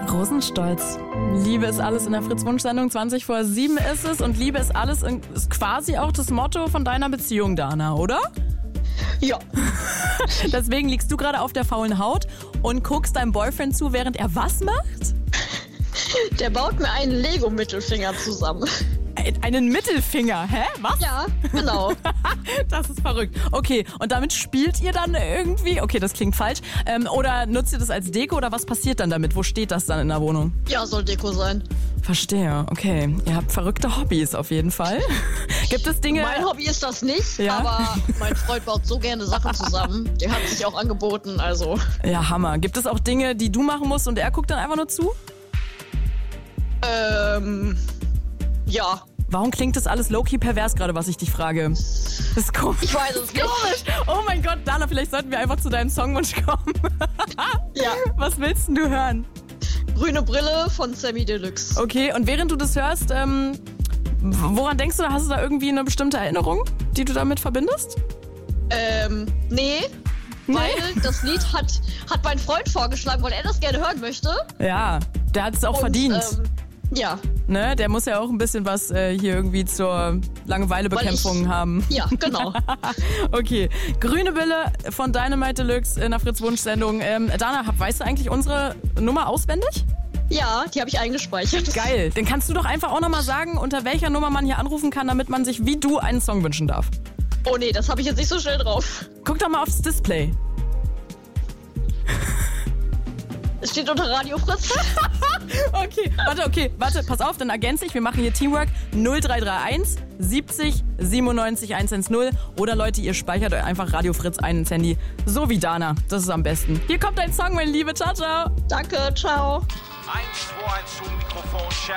Rosenstolz. Liebe ist alles in der Fritz-Wunsch-Sendung. 20:07 ist es. Und Liebe ist alles ist quasi auch das Motto von deiner Beziehung, Dana, oder? Ja. Deswegen liegst du gerade auf der faulen Haut und guckst deinem Boyfriend zu, während er was macht? Der baut mir einen Lego-Mittelfinger zusammen. Einen Mittelfinger, hä? Was? Ja, genau. Das ist verrückt. Okay, und damit spielt ihr dann irgendwie? Okay, das klingt falsch. Oder nutzt ihr das als Deko oder was passiert dann damit? Wo steht das dann in der Wohnung? Ja, soll Deko sein. Verstehe, okay. Ihr habt verrückte Hobbys auf jeden Fall. Gibt es Dinge... Mein Hobby ist das nicht, Ja? aber mein Freund baut so gerne Sachen zusammen. Der hat sich auch angeboten, also... Ja, Hammer. Gibt es auch Dinge, die du machen musst und er guckt dann einfach nur zu? Ja. Warum klingt das alles low-key pervers gerade, was ich dich frage? Das ist komisch. Ich weiß es nicht. Komisch. Oh mein Gott, Dana, vielleicht sollten wir einfach zu deinem Songwunsch kommen. Ja. Was willst denn du hören? Grüne Brille von Sammy Deluxe. Okay, und während du das hörst, woran denkst du? Hast du da irgendwie eine bestimmte Erinnerung, die du damit verbindest? Nee. Weil das Lied hat mein Freund vorgeschlagen, weil er das gerne hören möchte. Ja, der hat es auch verdient. Ja. Ne? Der muss ja auch ein bisschen was hier irgendwie zur Langeweilebekämpfung haben. Ja, genau. Okay, Grüne Bille von Dynamite Deluxe in der Fritz-Wunsch-Sendung. Dana, weißt du eigentlich unsere Nummer auswendig? Ja, die habe ich eingespeichert. Geil, dann kannst du doch einfach auch nochmal sagen, unter welcher Nummer man hier anrufen kann, damit man sich wie du einen Song wünschen darf. Oh nee, das habe ich jetzt nicht so schnell drauf. Guck doch mal aufs Display. Es steht unter Radio Fritz. Okay, warte, pass auf, dann ergänze ich. Wir machen hier Teamwork 0331 70 97 110. Oder Leute, ihr speichert euch einfach Radio Fritz ein ins Handy. So wie Dana. Das ist am besten. Hier kommt dein Song, meine Liebe. Ciao, ciao. Danke, ciao. 1, 2, 1 zum Mikrofon,